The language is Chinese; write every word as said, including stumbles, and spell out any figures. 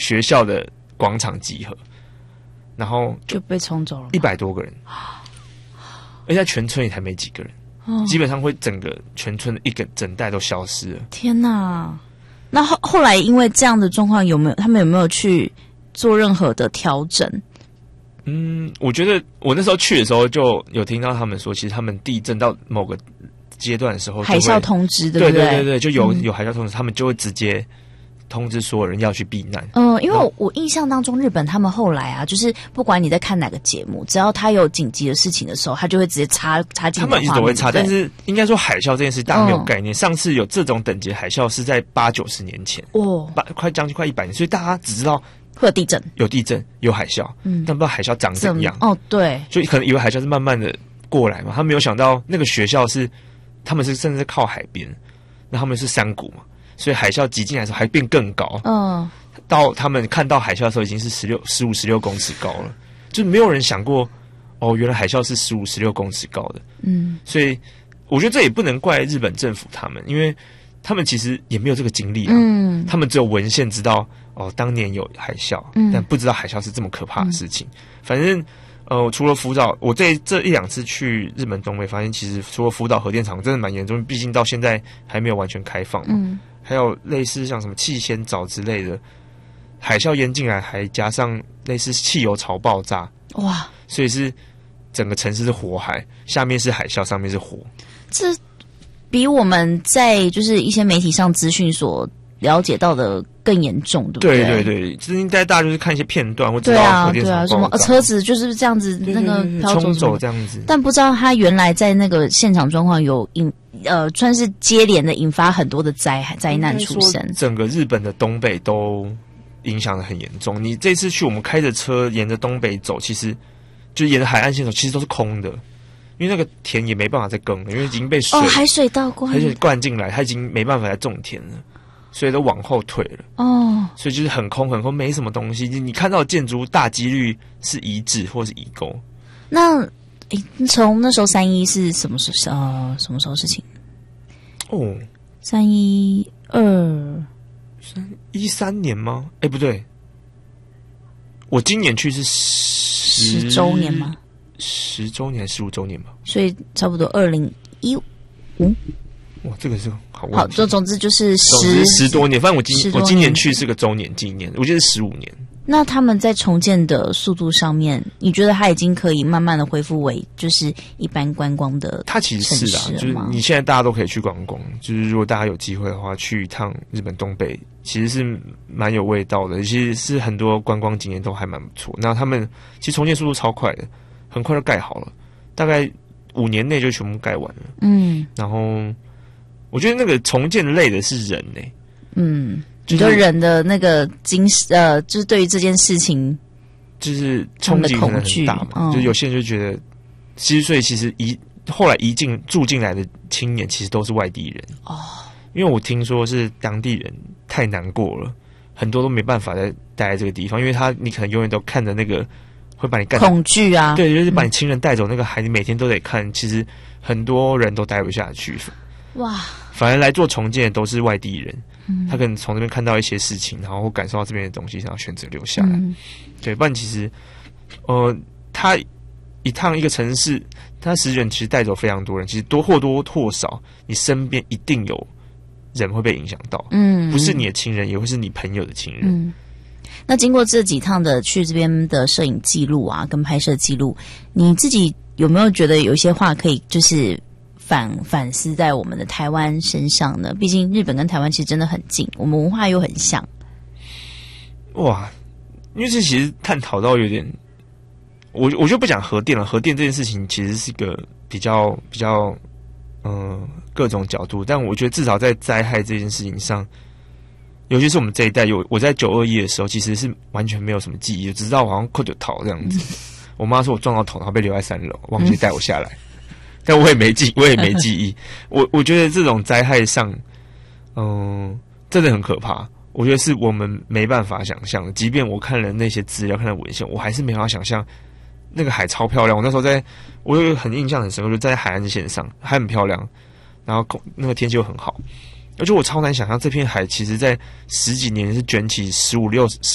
学校的广场集合，然后就被冲走了， 一百多个人，而且全村也才没几个人，哦、基本上会整个全村的一个整代都消失了。 天哪！那后后来因为这样的状况，有没有他们有没有去做任何的调整？ 嗯，我觉得我那时候去的时候就有听到他们说，其实他们地震到某个阶段的时候， 海啸通知，对不对？ 对对对对，就有、嗯、有海啸通知，他们就会直接通知所有人要去避难。 嗯、呃，因为我我印象当中，日本他们后来啊，就是不管你在看哪个节目，只要他有紧急的事情的时候，他就会直接插插进。 他们一直都会插，但是应该说海啸这件事大家没有概念。嗯、上次有这种等级海啸是在八九十年前，哦，八快将近快一百年，所以大家只知道。 会有地震， 有地震，有海啸，嗯，但不知道海啸长怎样。 哦，对， 就可能以为海啸是慢慢的过来嘛，他没有想到那个学校是，他们是甚至是靠海边，那他们是山谷嘛，所以海啸挤进来的时候还变更高。嗯，到他们看到海啸的时候已经是十六、十五、十六公尺高了，就没有人想过，哦，原来海啸是十五、十六公尺高的。嗯，所以我觉得这也不能怪日本政府他们，因为他们其实也没有这个经历啊。嗯，他们只有文献知道。哦，当年有海啸，嗯，但不知道海啸是这么可怕的事情。嗯、反正，呃，除了福岛，我这这一两次去日本东北，发现其实除了福岛核电厂真的蛮严重，毕竟到现在还没有完全开放嘛。嗯，还有类似像什么气仙沼之类的，海啸淹进来，还加上类似汽油槽爆炸，哇！所以是整个城市是火海，下面是海啸，上面是火。 这比我们在就是一些媒体上资讯所了解到的更严重，对不对？ 对对对，就是应该大家就是看一些片段，或知道核电厂爆炸，对啊， 什么车子就是这样子，那个飘走冲走这样子， 但不知道他原来在那个现场状况有引呃，算是接连的引发很多的灾灾难出生， 整个日本的东北都影响得很严重。你这次去，我们开着车沿着东北走，其实就沿着海岸线走，其实都是空的。因为那个田也没办法再耕了，因为已经被水哦海水倒灌， 海水灌进来，它已经没办法再种田了。所以都往后退了哦，所以就是很空很空，没什么东西。你看到的建筑大几率是遗址或是遗构。 那诶，从那时候三一是什么时候？呃，什么时候事情？哦，三一二三一三年吗？哎，不对，我今年去是十十周年吗？ 十周年还是十五周年吧？ 所以差不多二零一五。 哇，这个是好问题。 好，就总之就是十十多年，反正我今我今年去是个周年纪念，我觉得是十五年。 那他们在重建的速度上面，你觉得它已经可以慢慢的恢复为就是一般观光的？ 它其实是啊，就是你现在大家都可以去观光，就是如果大家有机会的话，去一趟日本东北，其实是蛮有味道的，其实是很多观光景点都还蛮不错。那他们其实重建速度超快的，很快就盖好了，大概五年内就全部盖完了。嗯，然后。我觉得那个重建类的是人呢、欸，嗯， 就是人的那个精呃，就是对于这件事情， 就是冲击可能很大嘛。嗯、就有些人就觉得，其实所以其实移后来移进住进来的青年，其实都是外地人哦。因为我听说是当地人太难过了，很多都没办法再待在这个地方，因为他你可能永远都看着那个会把你干恐惧啊， 对，就是把你亲人带走那个海，你每天都得看，其实很多人都待不下去。哇！反而来做重建的都是外地人，嗯、他可能从那边看到一些事情，然后感受到这边的东西，然后选择留下来。嗯、对，不然其实，呃，他一趟一个城市，他十人其实带走非常多人，其实多或多或少，你身边一定有人会被影响到，嗯，不是你的亲人，也会是你朋友的亲人。嗯、 那经过这几趟的去这边的摄影记录啊，跟拍摄记录，你自己有没有觉得有一些话可以就是？反反思在我们的台湾身上呢？毕竟日本跟台湾其实真的很近，我们文化又很像。 哇，因为这其实探讨到有点，我我就不讲核电了。核电这件事情其实是一个比较比较，嗯、呃，各种角度。但我觉得至少在灾害这件事情上，尤其是我们这一代，有我在九二一的时候，其实是完全没有什么记忆，只知道我好像扣着头这样子。嗯、我妈说我撞到头，然后被留在三楼，忘记带我下来。嗯但我也没记，我也没记忆。我我觉得这种灾害上，嗯、呃，真的很可怕。我觉得是我们没办法想象的。即便我看了那些资料，看了文献，我还是没办法想象那个海超漂亮。我那时候在，我有很印象很深，我就在海岸线上，还很漂亮，然后那个天气又很好，而且我超难想象这片海其实在十几年是卷起十五六